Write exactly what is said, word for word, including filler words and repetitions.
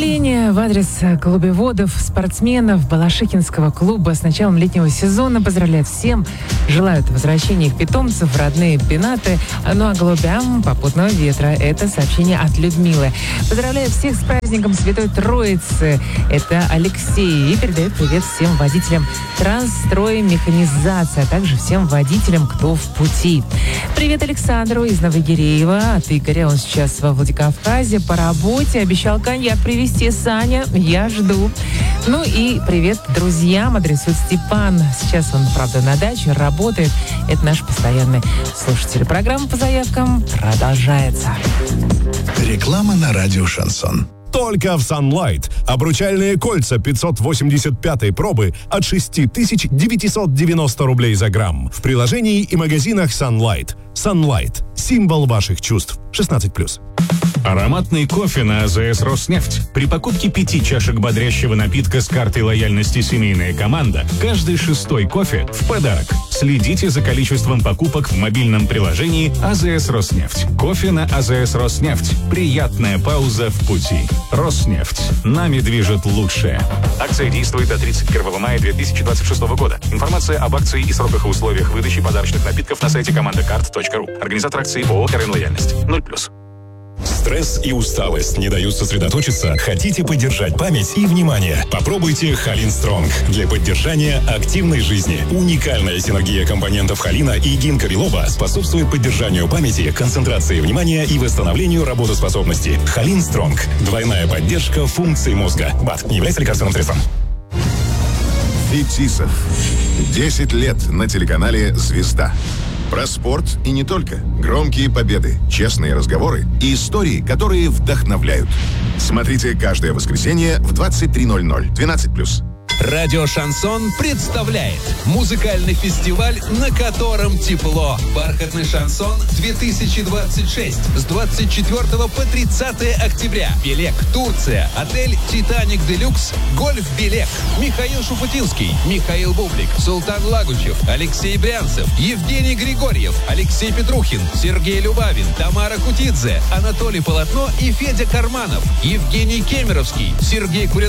Настроение в адрес клубоводов, спортсменов Балашихинского клуба с началом летнего сезона поздравляют всем. Желают возвращения их питомцев в родные пенаты. Ну а голубям попутного ветра. Это сообщение от Людмилы. Поздравляю всех с праздником Святой Троицы. Это Алексей. И передает привет всем водителям Трансстрой Механизация, а также всем водителям, кто в пути. Привет Александру из Новогиреева. От Игоря, он сейчас во Владикавказе по работе. Обещал коньяк привезти. Саня, я жду. Ну и привет друзьям адресует Степан. Сейчас он, правда, на даче работает. Это наш постоянный слушатель. Программа по заявкам продолжается. Реклама на радио «Шансон». Только в Sunlight. Обручальные кольца пятьсот восемьдесят пятой пробы от шесть тысяч девятьсот девяносто рублей за грамм. В приложении и магазинах Sunlight. Sunlight. Символ ваших чувств. шестнадцать плюс. Ароматный кофе на АЗС «Роснефть». При покупке пяти чашек бодрящего напитка с картой лояльности «Семейная команда» каждый шестой кофе в подарок. Следите за количеством покупок в мобильном приложении АЗС «Роснефть». Кофе на АЗС «Роснефть». Приятная пауза в пути. «Роснефть». Нами движет лучшее. Акция действует до тридцать первого мая две тысячи двадцать шестого года. Информация об акции и сроках и условиях выдачи подарочных напитков на сайте командакарт точка ру. Организатор акции ООО «РН Лояльность». ноль плюс. Стресс и усталость не дают сосредоточиться? Хотите поддержать память и внимание? Попробуйте Халин Стронг для поддержания активной жизни. Уникальная синергия компонентов холина и гинка билоба способствует поддержанию памяти, концентрации внимания и восстановлению работоспособности. Халин Стронг. Двойная поддержка функций мозга. БАД не является лекарственным средством. Фетисов. десять лет на телеканале «Звезда». Про спорт и не только. Громкие победы, честные разговоры и истории, которые вдохновляют. Смотрите каждое воскресенье в двадцать три ноль ноль. двенадцать плюс. Радио «Шансон» представляет музыкальный фестиваль, на котором тепло. «Бархатный шансон-две тысячи двадцать шесть» с двадцать четвёртого по тридцатое октября. Белек, Турция, отель «Титаник Делюкс», Гольф Белек, Михаил Шуфутинский, Михаил Бублик, Султан Лагучев, Алексей Брянцев, Евгений Григорьев, Алексей Петрухин, Сергей Любавин, Тамара Кутидзе, Анатолий Полотно и Федя Карманов, Евгений Кемеровский, Сергей Куренков,